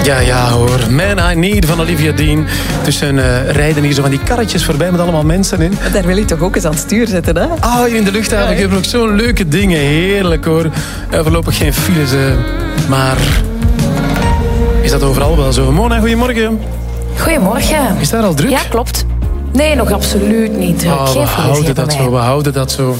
Ja hoor. Man I Need van Olivia Dean. Tussen rijden hier zo van die karretjes voorbij met allemaal mensen in. Daar wil je toch ook eens aan het stuur zitten, hè? Hier in de luchthaven hebben we nog zo'n leuke dingen. Heerlijk hoor. Voorlopig geen files, maar is dat overal wel zo? Mona, goedemorgen. Goedemorgen. Is daar al druk? Ja, klopt. Nee, nog absoluut niet druk. We houden dat zo.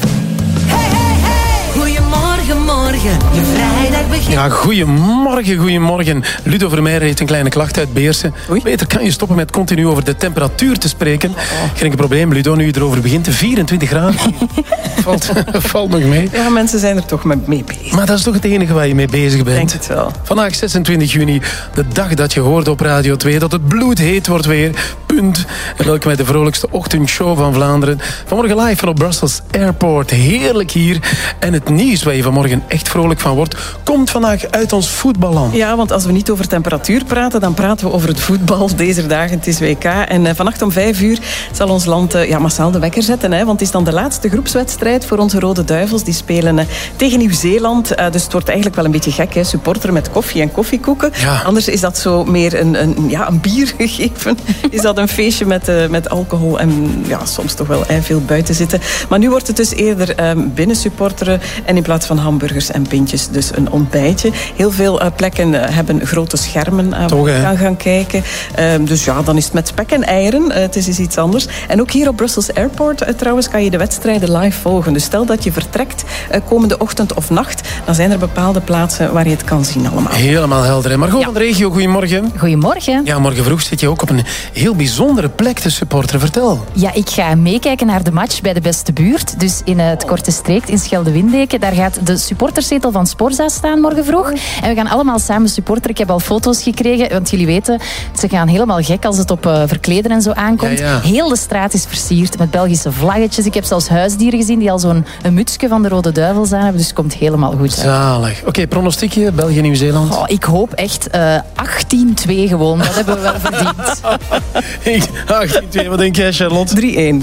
Goedemorgen, je vrijdag begint. Ja, goedemorgen. Ludo Vermeijren heeft een kleine klacht uit Beersen. Beter kan je stoppen met continu over de temperatuur te spreken. Geen probleem, Ludo, nu je erover begint. 24 graden. Valt nog mee. Ja, mensen zijn er toch mee bezig. Maar dat is toch het enige waar je mee bezig bent? Ik denk het wel. Vandaag 26 juni, de dag dat je hoort op Radio 2 dat het bloedheet wordt weer. Punt. En welkom bij de vrolijkste ochtendshow van Vlaanderen. Vanmorgen live van op Brussels Airport. Heerlijk hier. En het nieuws waar je vanmorgen echt vrolijk van wordt, komt vandaag uit ons voetballand. Ja, want als we niet over temperatuur praten, dan praten we over het voetbal deze dagen. Het is WK. En vannacht om 5:00 zal ons land massaal de wekker zetten. Hè, want het is dan de laatste groepswedstrijd voor onze Rode Duivels. Die spelen tegen Nieuw-Zeeland. Dus het wordt eigenlijk wel een beetje gek, hè? Supporter met koffie en koffiekoeken. Ja. Anders is dat zo meer een bier gegeven. Is dat een feestje met alcohol en soms toch wel veel buiten zitten. Maar nu wordt het dus eerder binnen supporteren en in plaats van hamburgers en pintjes dus een ontbijtje. Heel veel plekken hebben grote schermen waar je kan gaan kijken. Dus ja, dan is het met spek en eieren. Het is iets anders. En ook hier op Brussels Airport trouwens kan je de wedstrijden live volgen. Dus stel dat je vertrekt komende ochtend of nacht, dan zijn er bepaalde plaatsen waar je het kan zien allemaal. Helemaal helder. Hè? Margot van de regio, goedemorgen. Goedemorgen. Ja, morgen vroeg zit je ook op een heel bijzondere plek te supporteren. Vertel. Ja, ik ga meekijken naar de match bij de beste buurt. Dus in het Korte Streek in Schelde-Windeken. Daar gaat de supporterszetel van Sporza staan morgen vroeg. En we gaan allemaal samen supporteren. Ik heb al foto's gekregen, want jullie weten, ze gaan helemaal gek als het op verkleden en zo aankomt. Ja. Heel de straat is versierd met Belgische vlaggetjes. Ik heb zelfs huisdieren gezien die al zo'n mutsje van de Rode Duivels aan hebben. Dus het komt helemaal goed uit. Zalig. Oké, pronostiekje, België-Nieuw-Zeeland? Ik hoop echt 18-2 gewoon. Dat hebben we wel verdiend. 18-2, wat denk jij, Charlotte? 3-1.